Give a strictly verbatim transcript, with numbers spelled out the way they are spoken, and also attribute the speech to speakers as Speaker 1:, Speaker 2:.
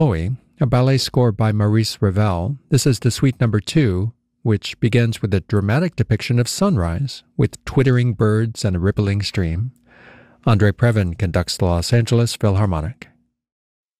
Speaker 1: Chloe, a ballet score by Maurice Ravel. This is the suite number two, which begins with a dramatic depiction of sunrise, with twittering birds and a rippling stream. Andre Previn conducts the Los Angeles Philharmonic.